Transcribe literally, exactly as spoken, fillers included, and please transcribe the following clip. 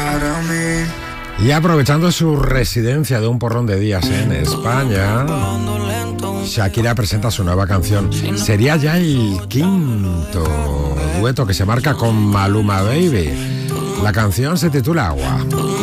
para mí. Y aprovechando su residencia de un porrón de días en España, Shakira presenta su nueva canción. Sería ya el quinto dueto que se marca con Maluma Baby. La canción se titula Agua.